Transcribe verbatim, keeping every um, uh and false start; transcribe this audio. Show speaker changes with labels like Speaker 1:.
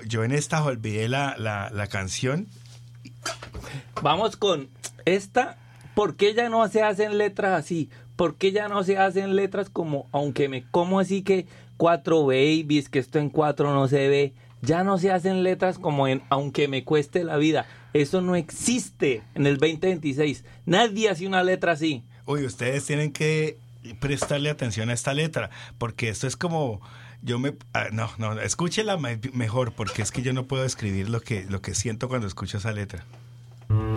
Speaker 1: yo en esta olvidé la, la, la canción.
Speaker 2: Vamos con esta. ¿Por qué ya no se hacen letras así? ¿Por qué ya no se hacen letras como, aunque me como así que cuatro babies, que esto en cuatro no se ve? Ya no se hacen letras como en aunque me cueste la vida. Eso no existe en el veinte veintiséis. Nadie hace una letra así.
Speaker 1: Uy, ustedes tienen que prestarle atención a esta letra, porque esto es como... Yo me... ah, no, no, escúchela me- mejor, porque es que yo no puedo escribir lo que, lo que siento cuando escucho esa letra.